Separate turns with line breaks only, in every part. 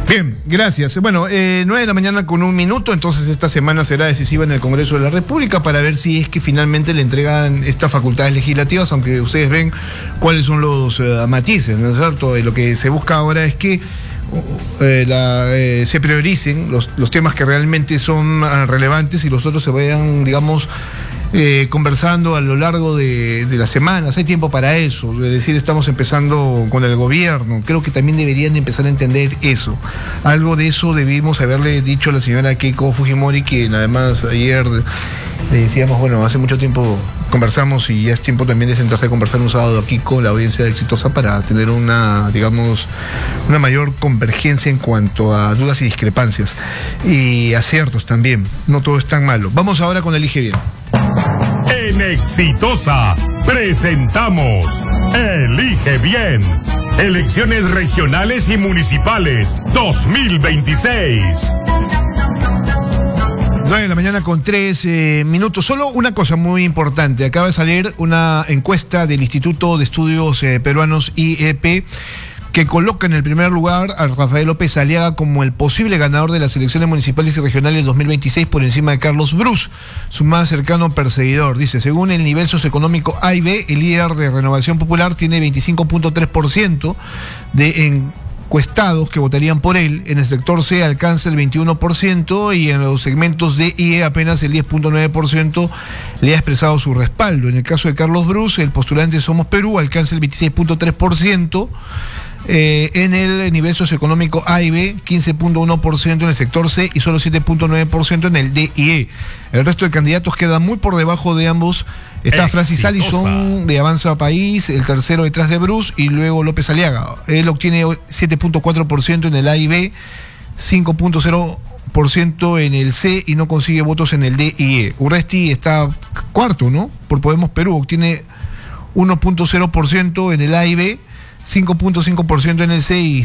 Bien, gracias. Bueno, 9 de la mañana con 1 minuto, entonces esta semana será decisiva en el Congreso de la República para ver si es que finalmente le entregan estas facultades legislativas, aunque ustedes ven cuáles son los matices, ¿no es cierto? Y lo que se busca ahora es que se prioricen los temas que realmente son relevantes y los otros se vayan, digamos, conversando a lo largo de las semanas. Hay tiempo para eso, es decir, estamos empezando con el gobierno, creo que también deberían empezar a entender eso. Algo de eso debimos haberle dicho a la señora Keiko Fujimori, que además ayer le decíamos, bueno, hace mucho tiempo conversamos y ya es tiempo también de sentarse a conversar un sábado aquí con la audiencia Exitosa para tener una, digamos, una mayor convergencia en cuanto a dudas y discrepancias y aciertos también. No todo es tan malo. Vamos ahora con Elige Bien.
En Exitosa presentamos Elige Bien. Elecciones regionales y municipales 2026.
9 de la mañana con 3 minutos. Solo una cosa muy importante. Acaba de salir una encuesta del Instituto de Estudios Peruanos IEP que coloca en el primer lugar a Rafael López Aliaga como el posible ganador de las elecciones municipales y regionales 2026 por encima de Carlos Brus, su más cercano perseguidor. Dice, según el nivel socioeconómico A y B, el líder de Renovación Popular tiene 25.3% de encuestados que votarían por él. En el sector C alcanza el 21% y en los segmentos D y E apenas el 10.9% le ha expresado su respaldo. En el caso de Carlos Brus, el postulante Somos Perú alcanza el 26.3%. En el nivel socioeconómico A y B, 15.1% en el sector C y solo 7.9% en el D y E. El resto de candidatos queda muy por debajo de ambos. Está Francis Allison de Avanza País, el tercero detrás de Brus, y luego López Aliaga. Él obtiene 7.4% en el A y B, 5.0% en el C y no consigue votos en el D y E. Urresti está cuarto, ¿no? Por Podemos Perú, obtiene 1.0% en el A y B, 5.5% en el C y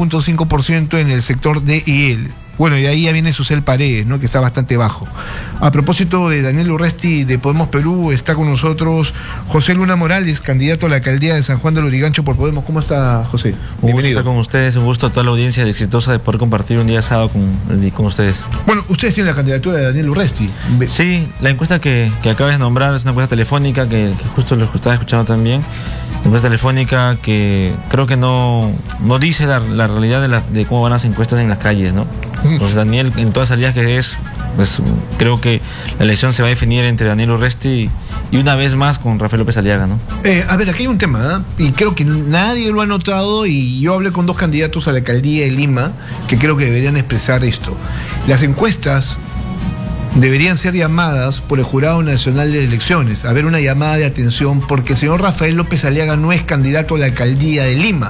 5.5% en el sector D y E. Bueno, y ahí ya viene Susel Paredes, ¿no? Que está bastante bajo. A propósito de Daniel Urresti de Podemos Perú, está con nosotros José Luna Morales, candidato a la alcaldía de San Juan de Lurigancho por Podemos. ¿Cómo está, José?
Bienvenido. Un gusto estar con ustedes, un gusto a toda la audiencia de Exitosa de poder compartir un día sábado con ustedes.
Bueno, ustedes tienen la candidatura de Daniel Urresti.
Sí, la encuesta que acabas de nombrar es una encuesta telefónica que justo lo estaba escuchando también. Encuesta telefónica que creo que no dice la realidad de cómo van las encuestas en las calles, ¿no? Entonces Daniel, en todas las salidas que es, pues creo que la elección se va a definir entre Daniel Urresti y una vez más con Rafael López Aliaga, ¿no?
A ver, aquí hay un tema, y creo que nadie lo ha notado, y yo hablé con dos candidatos a la alcaldía de Lima que creo que deberían expresar esto. Las encuestas deberían ser llamadas por el Jurado Nacional de Elecciones, a ver, una llamada de atención, porque el señor Rafael López Aliaga no es candidato a la alcaldía de Lima,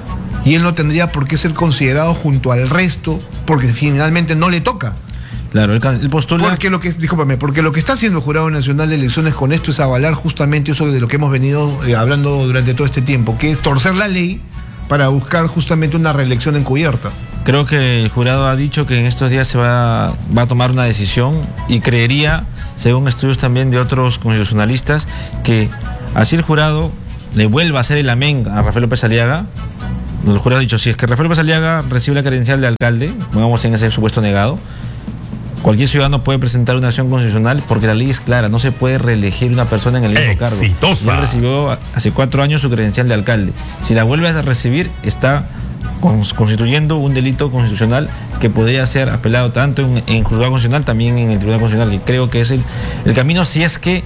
y él no tendría por qué ser considerado junto al resto, porque finalmente no le toca.
Claro, él postula...
Porque lo que está haciendo el Jurado Nacional de Elecciones con esto es avalar justamente eso de lo que hemos venido hablando durante todo este tiempo, que es torcer la ley para buscar justamente una reelección encubierta.
Creo que el jurado ha dicho que en estos días se va a tomar una decisión, y creería, según estudios también de otros constitucionalistas, que así el jurado le vuelva a hacer el amén a Rafael López Aliaga. El jurado ha dicho, si es que Rafael López Aliaga recibe la credencial de alcalde, vamos en ese supuesto negado, cualquier ciudadano puede presentar una acción constitucional porque la ley es clara, no se puede reelegir una persona en el mismo cargo. Él recibió hace 4 años su credencial de alcalde. Si la vuelve a recibir, está constituyendo un delito constitucional que podría ser apelado tanto en juzgado constitucional, también en el Tribunal Constitucional, que creo que es el camino si es que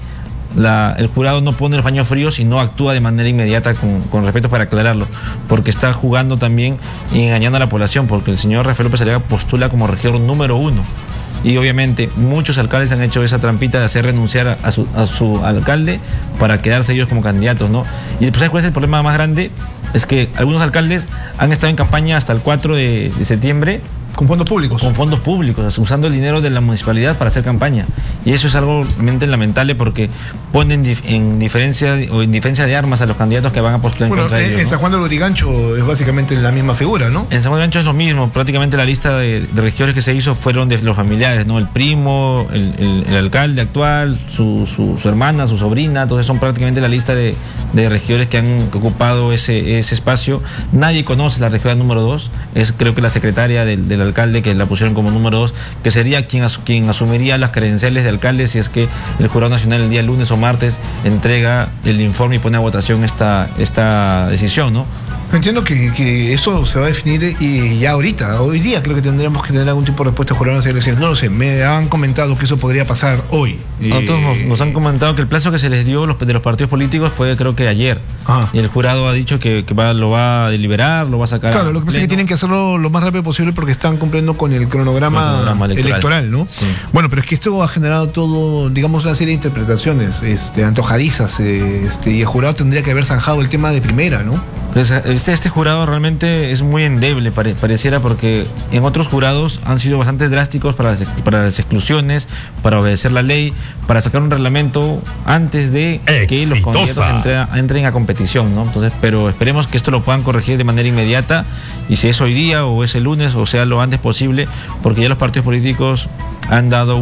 el jurado no pone los paños fríos y no actúa de manera inmediata con respeto para aclararlo, porque está jugando también y engañando a la población, porque el señor Rafael López Aliaga postula como regidor número 1. Y obviamente muchos alcaldes han hecho esa trampita de hacer renunciar a su alcalde para quedarse ellos como candidatos, ¿no? Y después, ¿sabes cuál es el problema más grande? Es que algunos alcaldes han estado en campaña hasta el 4 de septiembre
Con fondos públicos.
Con fondos públicos, usando el dinero de la municipalidad para hacer campaña. Y eso es algo realmente lamentable porque ponen en diferencia de armas a los candidatos que van a postular en contra de ellos,
en San Juan del Lurigancho es básicamente la misma figura, ¿no?
En San Juan del Lurigancho es lo mismo. Prácticamente la lista de regidores que se hizo fueron de los familiares, ¿no? El primo, el alcalde actual, su hermana, su sobrina. Entonces son prácticamente la lista de regidores que han ocupado ese espacio. Nadie conoce la regidora número 2. Es creo que la secretaria del alcalde, que la pusieron como número 2, que sería quien asumiría las credenciales de alcalde si es que el Jurado Nacional el día lunes o martes entrega el informe y pone a votación esta decisión, ¿no?
Entiendo que eso se va a definir y ya ahorita, hoy día creo que tendremos que tener algún tipo de respuesta jurada a las elecciones. No lo sé, me han comentado que eso podría pasar hoy.
Nosotros nos han comentado que el plazo que se les dio de los partidos políticos fue creo que ayer. Y el jurado ha dicho que lo va a deliberar, lo va a sacar.
Claro, lo que pasa es que tienen que hacerlo lo más rápido posible porque están cumpliendo con el cronograma electoral, ¿no? Sí. Bueno, pero es que esto ha generado todo, digamos, una serie de interpretaciones antojadizas, y el jurado tendría que haber zanjado el tema de primera, ¿no?
Entonces, este jurado realmente es muy endeble, pareciera, porque en otros jurados han sido bastante drásticos para las exclusiones, para obedecer la ley, para sacar un reglamento antes de que los candidatos entren a competición, ¿no? Entonces, pero esperemos que esto lo puedan corregir de manera inmediata, y si es hoy día o es el lunes o sea lo antes posible, porque ya los partidos políticos han dado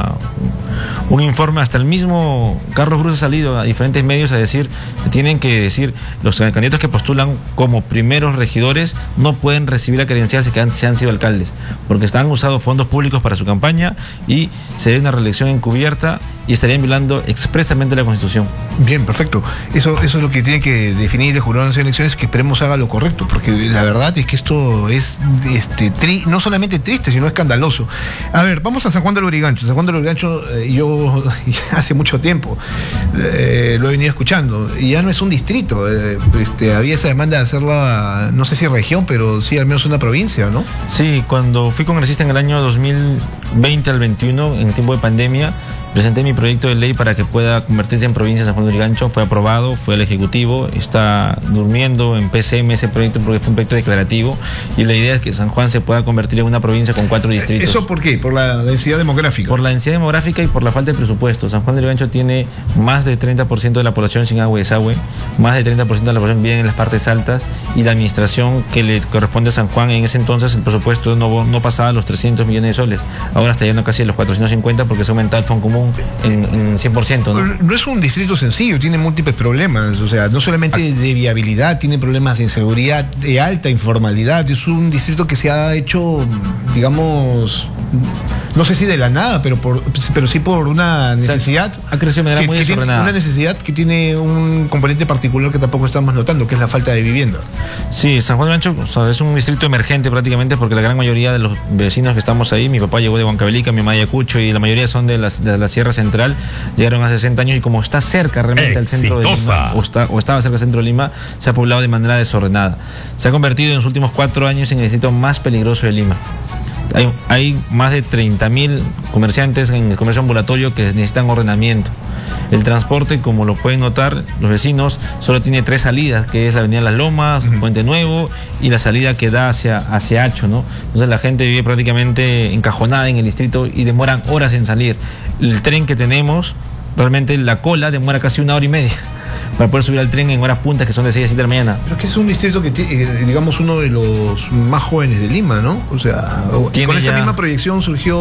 un informe. Hasta el mismo Carlos Cruz ha salido a diferentes medios a decir que tienen que decir los candidatos que postulan como primeros regidores no pueden recibir la credencial si han sido alcaldes, porque están usando fondos públicos para su campaña y sería una reelección encubierta y estarían violando expresamente la Constitución.
Bien, perfecto. Eso es lo que tiene que definir el jurado de las elecciones, que esperemos haga lo correcto, porque la verdad es que esto es no solamente triste, sino escandaloso. A ver, vamos a San Juan del Lurigancho. San Juan del Lurigancho, yo hace mucho tiempo lo he venido escuchando, y ya no es un distrito. Había esa demanda de hacerla, no sé si región, pero sí al menos una provincia, ¿no?
Sí, cuando fui congresista en el año 2020 al 21, en tiempo de pandemia, presenté mi proyecto de ley para que pueda convertirse en provincia de San Juan del Lurigancho. Fue aprobado, fue al Ejecutivo, está durmiendo en PCM ese proyecto porque fue un proyecto declarativo, y la idea es que San Juan se pueda convertir en una provincia con 4 distritos.
¿Eso por qué? ¿Por la densidad demográfica?
Por la densidad demográfica y por la falta de presupuesto. San Juan del Lurigancho tiene más de 30% de la población sin agua y desagüe, más de 30% de la población vive en las partes altas, y la administración que le corresponde a San Juan, en ese entonces el presupuesto no pasaba los 300 millones de soles. Ahora está llegando casi a los 450 porque se ha aumentado el fondo común en 100%, ¿no?
No es un distrito sencillo, tiene múltiples problemas, o sea, no solamente de viabilidad, tiene problemas de inseguridad, de alta informalidad. Es un distrito que se ha hecho, digamos, no sé si de la nada, pero sí por una necesidad.
Ha crecido de manera muy desordenada.
Una necesidad que tiene un componente particular que tampoco estamos notando, que es la falta de vivienda.
Sí, San Juan del Lurigancho es un distrito emergente prácticamente, porque la gran mayoría de los vecinos que estamos ahí, mi papá llegó de Huancavelica, mi mamá de Ayacucho, y la mayoría son de la Sierra Central, llegaron hace 60 años, y como está cerca realmente al centro de Lima, o estaba cerca del centro de Lima, se ha poblado de manera desordenada. Se ha convertido en los últimos 4 años en el distrito más peligroso de Lima. Hay más de 30.000 comerciantes en el comercio ambulatorio que necesitan ordenamiento. El transporte, como lo pueden notar los vecinos, solo tiene 3 salidas, que es la avenida Las Lomas, Puente Nuevo, y la salida que da hacia Hacho, ¿no? Entonces la gente vive prácticamente encajonada en el distrito y demoran horas en salir. El tren que tenemos, realmente la cola demora casi 1 hora y media para poder subir al tren en horas puntas, que son de 6 a 7 de la mañana.
Pero es que es un distrito que digamos, uno de los más jóvenes de Lima, ¿no? O sea, con esa misma proyección surgió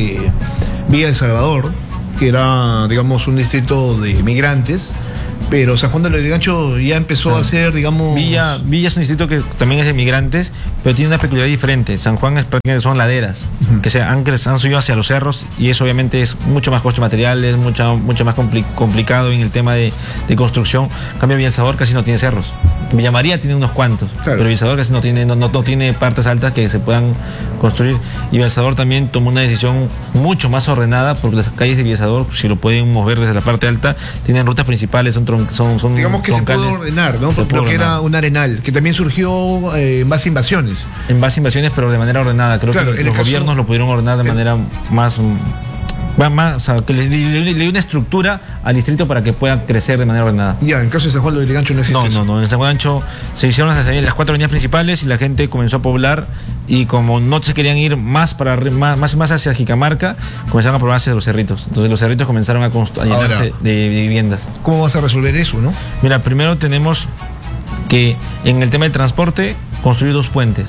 Villa El Salvador, que era, digamos, un distrito de migrantes, pero San Juan del Lurigancho ya empezó a ser, digamos...
Villa es un distrito que también es de migrantes, pero tiene una peculiaridad diferente. San Juan prácticamente son laderas, que se han subido hacia los cerros, y eso obviamente es mucho más coste material, es mucho más complicado en el tema de construcción. En cambio, Villa El Salvador casi no tiene cerros. Villa María tiene unos cuantos, pero Villa El Salvador casi no tiene partes altas que se puedan construir. Y Villa El Salvador también tomó una decisión mucho más ordenada, porque las calles de Villa El Salvador, si lo pueden mover desde la parte alta, tienen rutas principales, son
digamos que troncales. Se pudo ordenar, ¿no? Porque era un arenal, que también surgió en base a invasiones.
En base a invasiones, pero de manera ordenada. Creo que los gobiernos lo pudieron ordenar de manera más va más, o sea, que le dé una estructura al distrito para que pueda crecer de manera ordenada.
Ya, en caso de San Juan de Lurigancho no existe eso.
No, en San Juan de Lurigancho se hicieron las 4 avenidas principales y la gente comenzó a poblar, y como no se querían ir más hacia Jicamarca, comenzaron a poblarse de los cerritos. Entonces los cerritos comenzaron a llenarse de viviendas.
¿Cómo vas a resolver eso, no?
Mira, primero tenemos que en el tema del transporte construir 2 puentes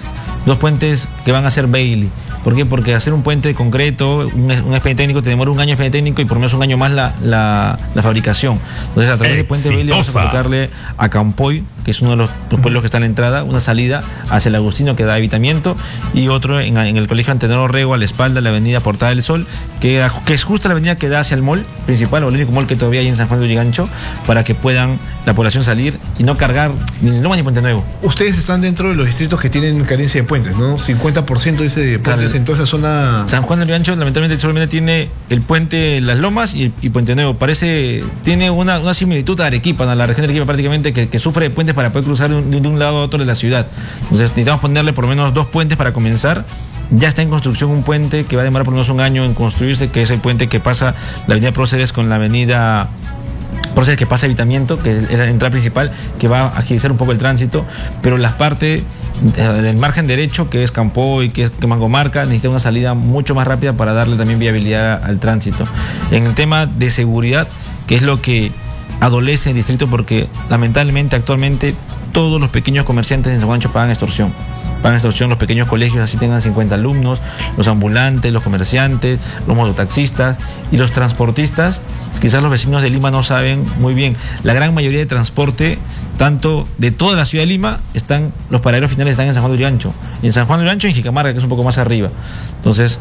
que van a ser Bailey. ¿Por qué? Porque hacer un puente de concreto, un expediente técnico, te demora un año expediente técnico y por lo menos un año más la fabricación. Entonces, a través del puente Bailey vamos a fabricarle a Campoy, que es uno de los pueblos que está en la entrada, una salida hacia el Agustino que da evitamiento, y otro en el colegio Antenor Orrego, a la espalda de la avenida Portada del Sol, que es justo la avenida que da hacia el mall principal, o el único mall que todavía hay en San Juan de Lurigancho, para que puedan la población salir y no cargar ni Loma ni Puente Nuevo.
Ustedes están dentro de los distritos que tienen carencia de puentes, ¿no? 50% dice de puentes en toda esa zona.
San Juan de Lurigancho lamentablemente solamente tiene el puente Las Lomas y Puente Nuevo. Tiene una similitud a Arequipa, a la región de Arequipa prácticamente, que sufre de puentes para poder cruzar de un lado a otro de la ciudad. Entonces necesitamos ponerle por lo menos 2 puentes para comenzar. Ya está en construcción un puente que va a demorar por lo menos un año en construirse, que es el puente que pasa la avenida Próceres con la avenida Próceres, que pasa evitamiento, que es la entrada principal, que va a agilizar un poco el tránsito, pero las partes del margen derecho, que es Campoy, que es Mangomarca, necesita una salida mucho más rápida para darle también viabilidad al tránsito. En el tema de seguridad, que es lo que adolece el distrito, porque lamentablemente actualmente todos los pequeños comerciantes en San Juan pagan extorsión. Pagan extorsión los pequeños colegios, así tengan 50 alumnos, los ambulantes, los comerciantes, los mototaxistas y los transportistas. Quizás los vecinos de Lima no saben muy bien. La gran mayoría de transporte, tanto de toda la ciudad de Lima, los paraderos finales están en San Juan de Lurigancho. En San Juan de Lurigancho y en Jicamarca, que es un poco más arriba. Entonces,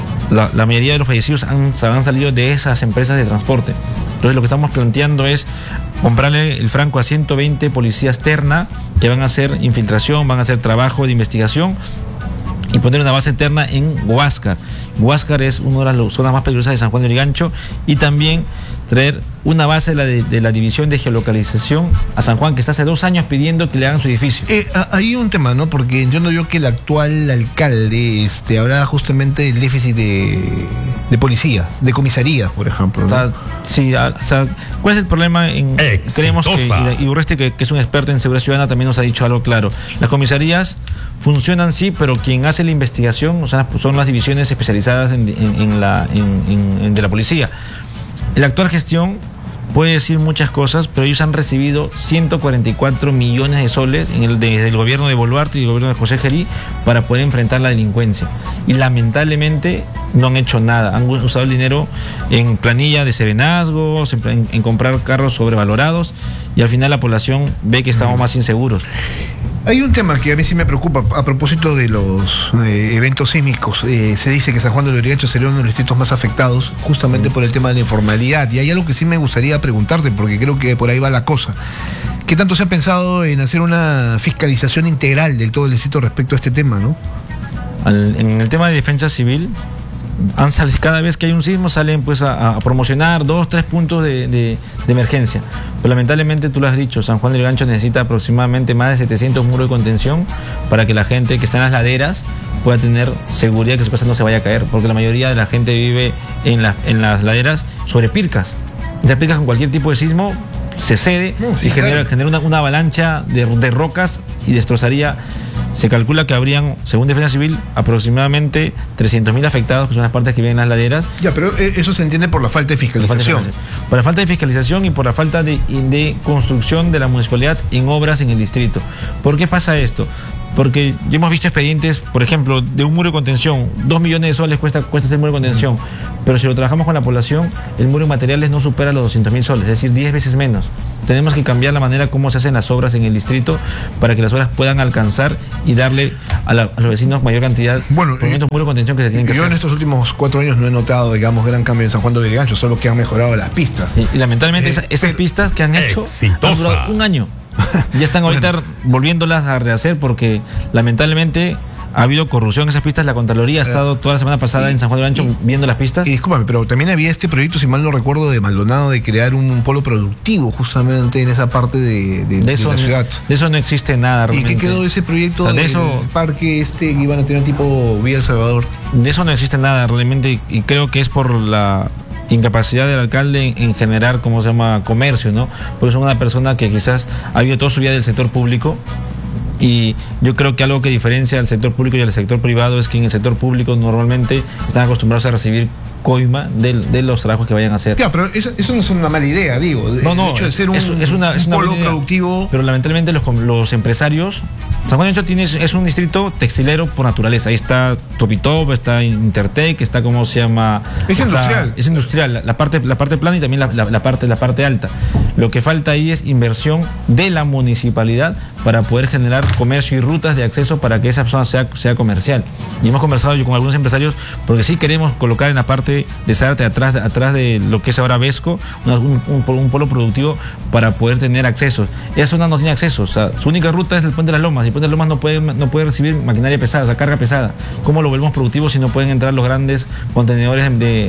la mayoría de los fallecidos han salido de esas empresas de transporte. Entonces, lo que estamos planteando es comprarle el franco a 120 policías terna que van a hacer infiltración, van a hacer trabajo de investigación y poner una base terna en Huáscar. Huáscar es una de las zonas más peligrosas de San Juan de Lurigancho, y también traer una base de la división de geolocalización a San Juan, que está hace 2 años pidiendo que le hagan su edificio.
Hay un tema, ¿no? Porque yo no veo que el actual alcalde hablaba justamente del déficit de policías, de comisarías, por ejemplo, ¿no?
¿Cuál es el problema? Creemos que Urresti, que es un experto en seguridad ciudadana, también nos ha dicho algo claro. Las comisarías funcionan, sí, pero quien hace la investigación son las divisiones especializadas de la policía. La actual gestión puede decir muchas cosas, pero ellos han recibido 144 millones de soles desde el gobierno de Boluarte y el gobierno de José Gerí para poder enfrentar la delincuencia. Y lamentablemente no han hecho nada. Han usado el dinero en planilla de serenazgos, en comprar carros sobrevalorados, y al final la población ve que estamos más inseguros.
Hay un tema que a mí sí me preocupa a propósito de los eventos sísmicos. Se dice que San Juan de Lurigancho sería uno de los distritos más afectados justamente por el tema de la informalidad. Y hay algo que sí me gustaría preguntarte, porque creo que por ahí va la cosa. ¿Qué tanto se ha pensado en hacer una fiscalización integral del todo el distrito respecto a este tema, no?
En el tema de defensa civil, cada vez que hay un sismo salen pues a promocionar 2, 3 puntos de emergencia. Pero lamentablemente, tú lo has dicho, San Juan de Lurigancho necesita aproximadamente más de 700 muros de contención para que la gente que está en las laderas pueda tener seguridad que su casa no se vaya a caer, porque la mayoría de la gente vive en las laderas sobre pircas. Esas pircas, con cualquier tipo de sismo se cede y genera una avalancha de rocas y destrozaría. Se calcula que habrían, según Defensa Civil, aproximadamente 300.000 afectados, que son las partes que viven en las laderas.
Ya, pero eso se entiende por la falta de fiscalización.
Por la falta de fiscalización y por la falta de construcción de la municipalidad en obras en el distrito. ¿Por qué pasa esto? Porque ya hemos visto expedientes, por ejemplo, de un muro de contención, 2 millones de soles cuesta ese muro de contención, pero si lo trabajamos con la población, el muro de materiales no supera los 200.000 soles, es decir, 10 veces menos. Tenemos que cambiar la manera como se hacen las obras en el distrito para que las obras puedan alcanzar y darle a los vecinos mayor cantidad de muro de contención que se tienen que hacer.
Yo en estos últimos 4 años no he notado, digamos, gran cambio en San Juan de Lurigancho, solo que han mejorado las pistas.
Sí, y lamentablemente esas pistas que han hecho han durado un año. Ya están ahorita volviéndolas a rehacer, porque lamentablemente ha habido corrupción en esas pistas. La Contraloría ha estado toda la semana pasada en San Juan del Ourigancho viendo las pistas.
Y discúlpame, pero también había este proyecto, si mal no recuerdo, de Maldonado, de crear un polo productivo justamente en esa parte de la ciudad.
De eso no existe nada realmente.
¿Y qué quedó de ese proyecto
del
parque que iban a tener tipo Villa El Salvador?
De eso no existe nada realmente, y creo que es por la incapacidad del alcalde en generar, ¿cómo se llama?, comercio, ¿no? Porque es una persona que quizás ha vivido toda su vida del sector público, y yo creo que algo que diferencia al sector público y al sector privado es que en el sector público normalmente están acostumbrados a recibir coima de los trabajos que vayan a hacer.
Claro, pero eso no es una mala idea, digo.
No,
el hecho de ser un
polo
productivo.
Pero lamentablemente los empresarios, San Juan del Ourigancho es un distrito textilero por naturaleza. Ahí está Topitop, está Intertec, está, ¿cómo se llama?
Industrial.
Es industrial, la parte plana y también la parte alta. Lo que falta ahí es inversión de la municipalidad para poder generar comercio y rutas de acceso para que esa zona sea comercial. Y hemos conversado yo con algunos empresarios porque sí queremos colocar en la parte de Zárate, atrás de lo que es ahora Vesco, un polo productivo para poder tener accesos. Esa zona no tiene acceso, o sea, su única ruta es el Puente de las Lomas, y el Puente de las Lomas no puede recibir maquinaria pesada, o sea, carga pesada. ¿Cómo lo volvemos productivo si no pueden entrar los grandes contenedores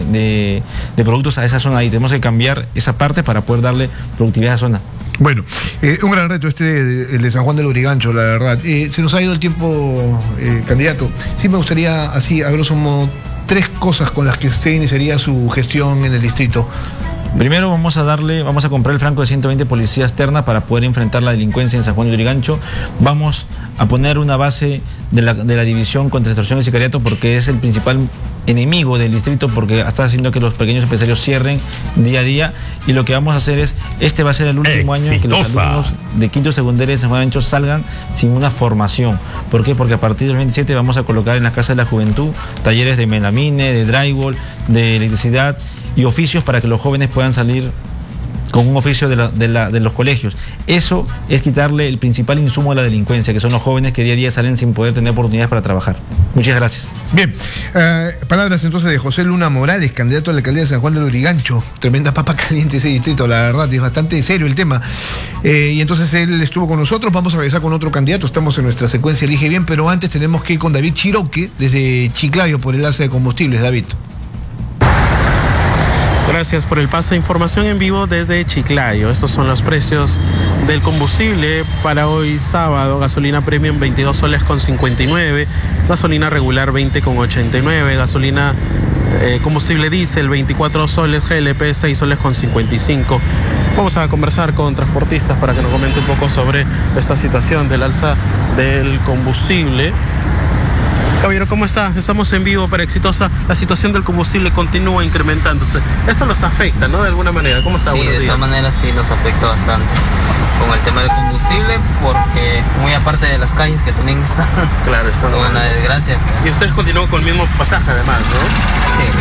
de productos a esa zona ahí? Tenemos que cambiar esa parte para poder darle productividad a esa zona.
Bueno, un gran reto el de San Juan del Ourigancho, la verdad. Se nos ha ido el tiempo, candidato. Sí me gustaría, así, a grosso modo, 3 cosas con las que usted iniciaría su gestión en el distrito.
Primero vamos a comprar el franco de 120 policías terna para poder enfrentar la delincuencia en San Juan del Ourigancho. Vamos a poner una base de la división contra extorsión y sicariato, porque es el principal enemigo del distrito, porque está haciendo que los pequeños empresarios cierren día a día. Y lo que vamos a hacer es, va a ser el último año que los alumnos de quinto secundaria de San Juan del Ourigancho salgan sin una formación. ¿Por qué? Porque a partir del 27 vamos a colocar en las casas de la juventud talleres de melamine, de drywall, de electricidad y oficios para que los jóvenes puedan salir con un oficio de los colegios. Eso es quitarle el principal insumo de la delincuencia, que son los jóvenes que día a día salen sin poder tener oportunidades para trabajar. Muchas gracias.
Bien, palabras entonces de José Luna Morales, candidato a la alcaldía de San Juan del Ourigancho. Tremenda papa caliente ese distrito, la verdad, es bastante serio el tema. Y entonces él estuvo con nosotros. Vamos a regresar con otro candidato. Estamos en nuestra secuencia Elige Bien, pero antes tenemos que ir con David Chiroque desde Chiclayo por el alza de combustibles. David.
Gracias por el pase. Información en vivo desde Chiclayo. Estos son los precios del combustible para hoy sábado. Gasolina premium 22 soles con 59, gasolina regular 20 con 89, gasolina combustible diésel 24 soles, GLP 6 soles con 55. Vamos a conversar con transportistas para que nos comente un poco sobre esta situación del alza del combustible. Caballero, ¿cómo está? Estamos en vivo para Exitosa. La situación del combustible continúa incrementándose. Esto los afecta, ¿no? De alguna manera. ¿Cómo está?
Sí, de todas maneras sí los afecta bastante con el tema del combustible, porque muy aparte de las calles que también están.
Claro, están
con una desgracia.
Y ustedes continúan con el mismo pasaje además, ¿no?
Sí.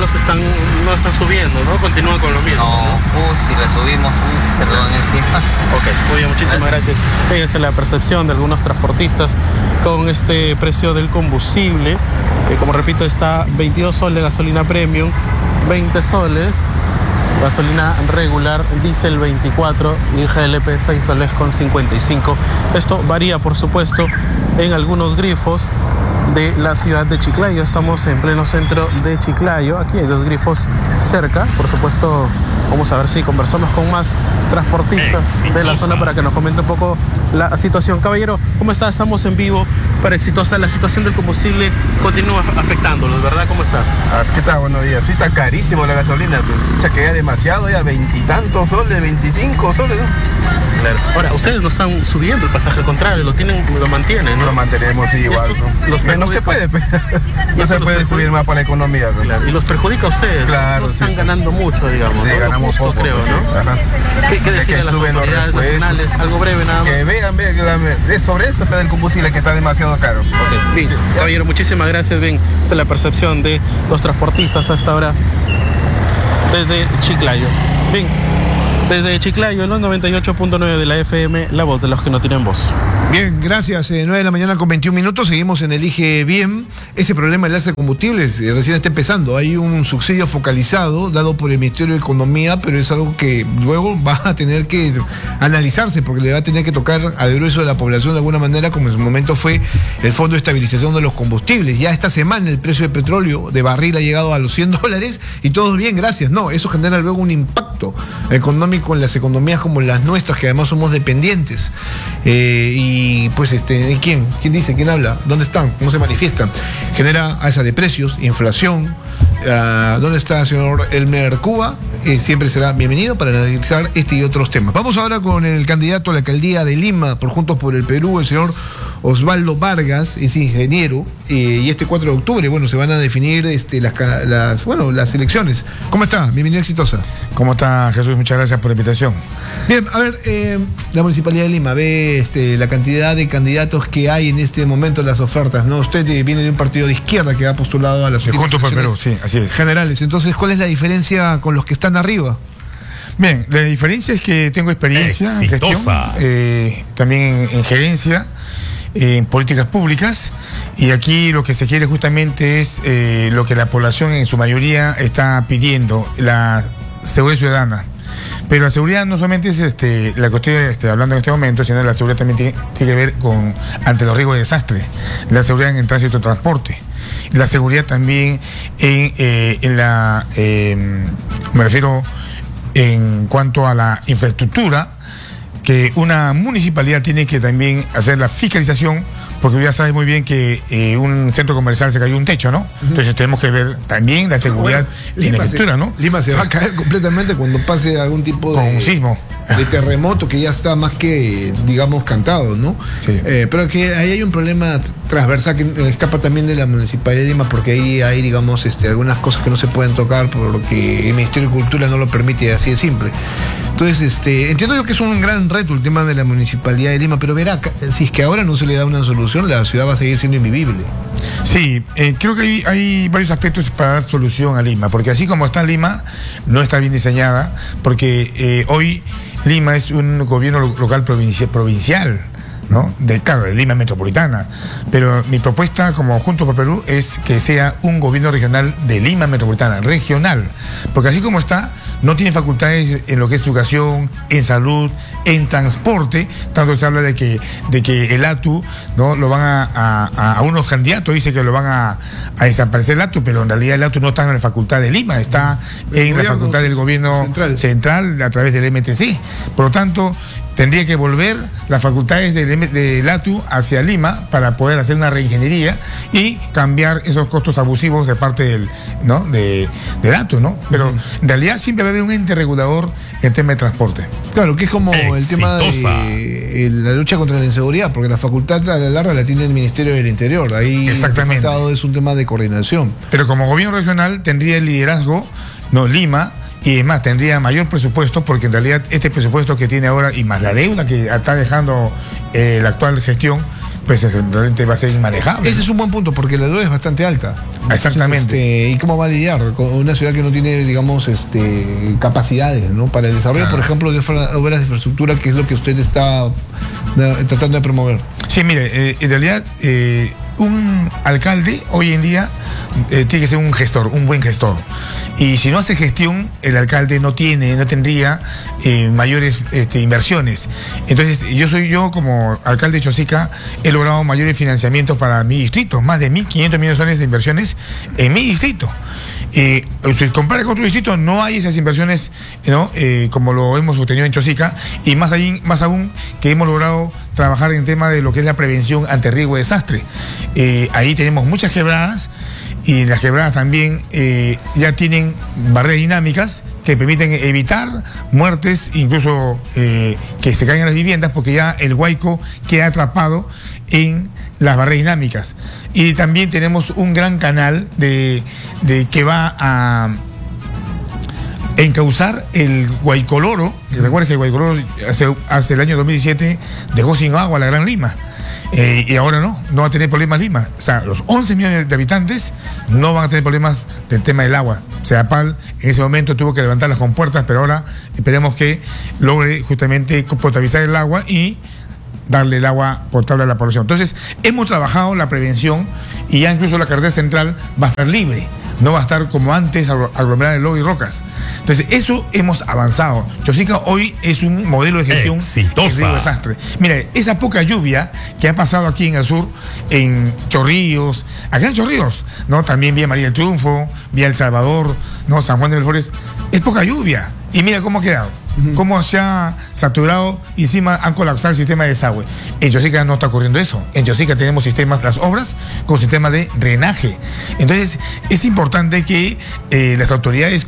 No están subiendo, ¿no? Continúan con lo mismo.
No, si le subimos, se lo dan encima.
Ok, muy bien, muchísimas gracias. Esa es la percepción de algunos transportistas con este precio del combustible. Como repito, está 22 soles gasolina premium, 20 soles gasolina regular, diésel 24 y GLP 6 soles con 55. Esto varía, por supuesto, en algunos grifos de la ciudad de Chiclayo. Estamos en pleno centro de Chiclayo. Aquí hay 2 grifos cerca. Por supuesto, vamos a ver si conversamos con más transportistas de la zona para que nos comente un poco la situación. Caballero, ¿cómo está? Estamos en vivo para Exitosa. La situación del combustible continúa afectándolos, ¿verdad? ¿Cómo está?
¿Qué tal? Buenos días. Sí, está carísimo la gasolina, pues que ya demasiado, ya 20 y tantos soles, 25 soles, ¿no?
Claro. Ahora, ustedes no están subiendo el pasaje, al contrario, lo mantienen, ¿no?
Lo mantenemos igual, ¿no? No se puede, no se puede subir más para la economía, ¿no?
Claro. Y los perjudica a ustedes,
claro,
no están ganando mucho, digamos.
Sí,
¿no?
ganamos poco,
creo,
pues,
¿no?
Ajá.
¿Qué decir a las autoridades nacionales? Algo breve nada más.
Que vean sobre esto, del combustible que está demasiado caro.
Ok, bien. Caballero, muchísimas gracias. Bien, esta es la percepción de los transportistas hasta ahora desde Chiclayo. Bien. Desde Chiclayo, los 98.9 de la FM, la voz de los que no tienen voz.
Bien, gracias. 9 de la mañana con 21 minutos. Seguimos en Elige Bien. Ese problema del alza de combustibles recién está empezando. Hay un subsidio focalizado dado por el Ministerio de Economía, pero es algo que luego va a tener que analizarse porque le va a tener que tocar al grueso de la población de alguna manera, como en su momento fue el Fondo de Estabilización de los Combustibles. Ya esta semana el precio de petróleo de barril ha llegado a los $100 y todo bien, gracias. No, eso genera luego un impacto económico en las economías como las nuestras, que además somos dependientes. Y pues ¿quién dice? ¿Quién habla? ¿Dónde están? ¿Cómo se manifiestan? Genera alza de precios, inflación. ¿Dónde está el señor Elmer Cuba? Siempre será bienvenido para analizar este y otros temas. Vamos ahora con el candidato a la alcaldía de Lima por Juntos por el Perú, el señor Osvaldo Vargas, es ingeniero, y este 4 de octubre, bueno, se van a definir las elecciones. ¿Cómo está? Bienvenido, Exitosa.
¿Cómo está, Jesús? Muchas gracias por la invitación.
Bien, a ver, la Municipalidad de Lima ve la cantidad de candidatos que hay en este momento en las ofertas, ¿no? Usted viene de un partido de izquierda que ha postulado a las
Juntos por el Perú, sí, así es.
Generales. Entonces, ¿cuál es la diferencia con los que están arriba?
Bien, la diferencia es que tengo experiencia en gestión, también en gerencia, en políticas públicas, y aquí lo que se quiere justamente es lo que la población en su mayoría está pidiendo, la seguridad ciudadana. Pero la seguridad no solamente es la que estoy hablando en este momento, sino la seguridad también tiene que ver con ante los riesgos de desastre, la seguridad en el tránsito de transporte, la seguridad también me refiero en cuanto a la infraestructura, que una municipalidad tiene que también hacer la fiscalización, porque ya sabes muy bien que un centro comercial se cayó un techo, ¿no? Entonces tenemos que ver también la seguridad y la infraestructura, ¿no?
Lima se va a caer completamente cuando pase algún tipo
de sismo,
de terremoto que ya está más que, digamos, cantado, ¿no?
Sí.
Pero que ahí hay un problema transversal que escapa también de la Municipalidad de Lima, porque ahí hay, digamos, algunas cosas que no se pueden tocar porque el Ministerio de Cultura no lo permite, así de simple. Entonces, entiendo yo que es un gran reto el tema de la Municipalidad de Lima, pero verá, si es que ahora no se le da una solución, la ciudad va a seguir siendo invivible.
Sí, creo que hay varios aspectos para dar solución a Lima, porque así como está Lima, no está bien diseñada, porque hoy Lima es un gobierno local provincial, ¿no? De Lima metropolitana, pero mi propuesta como Juntos por Perú es que sea un gobierno regional de Lima metropolitana, regional, porque así como está, no tiene facultades en lo que es educación, en salud, en transporte. Tanto se habla de que el ATU, ¿no? Lo van a unos candidatos dice que lo van a desaparecer el ATU, pero en realidad el ATU no está en la facultad de Lima, está en la facultad del gobierno central a través del MTC. Por lo tanto, tendría que volver las facultades del ATU hacia Lima para poder hacer una reingeniería y cambiar esos costos abusivos de parte del ATU, ¿no? Pero en realidad siempre va a haber un ente regulador en tema de transporte.
Claro, que es como el tema de la lucha contra la inseguridad, porque la facultad a la larga la tiene el Ministerio del Interior. Ahí
exactamente.
El Estado es un tema de coordinación.
Pero como gobierno regional tendría el liderazgo, no Lima, y además tendría mayor presupuesto, porque en realidad este presupuesto que tiene ahora y más la deuda que está dejando la actual gestión, pues realmente va a ser inmanejable.
Ese es un buen punto, porque la deuda es bastante alta.
Exactamente.
Entonces, ¿y cómo va a lidiar con una ciudad que no tiene, digamos, capacidades, ¿no? Para el desarrollo, por ejemplo, de obras de infraestructura, que es lo que usted está tratando de promover?
Sí, mire, en realidad un alcalde hoy en día tiene que ser un gestor, un buen gestor. Y si no hace gestión, el alcalde no tendría mayores inversiones. Entonces, yo como alcalde de Chosica he logrado mayores financiamientos para mi distrito, más de 1.500 millones de inversiones en mi distrito. Si compara con otro distrito, no hay esas inversiones, ¿no? Como lo hemos obtenido en Chosica, y más aún que hemos logrado trabajar en tema de lo que es la prevención ante riesgo de desastre. Ahí tenemos muchas quebradas, y las quebradas también ya tienen barreras dinámicas que permiten evitar muertes, incluso que se caigan las viviendas, porque ya el huaico queda atrapado en las barreras dinámicas. Y también tenemos un gran canal que va a encauzar el Guaycoloro. Recuerden que el Guaycoloro hace el año 2017 dejó sin agua a la Gran Lima. Y ahora no va a tener problemas Lima. O sea, los 11 millones de habitantes no van a tener problemas del tema del agua. CEAPAL en ese momento tuvo que levantar las compuertas, pero ahora esperemos que logre justamente potabilizar el agua y darle el agua potable a la población. Entonces, hemos trabajado la prevención y ya incluso la carretera central va a estar libre. No va a estar como antes aglomerada de lodo y rocas. Entonces, eso hemos avanzado. Chosica hoy es un modelo de gestión
exitosa.
de desastre. Mire, esa poca lluvia que ha pasado aquí en el sur, en Chorrillos, acá en Chorrillos, ¿no? También vía María del Triunfo, vía El Salvador, ¿no? San Juan de Belfores, es poca lluvia. Y mira cómo ha quedado. Cómo se ha saturado y encima han colapsado el sistema de desagüe. En Chosica no está ocurriendo eso. En Chosica tenemos sistemas, las obras, con sistema de drenaje. Entonces, es importante que las autoridades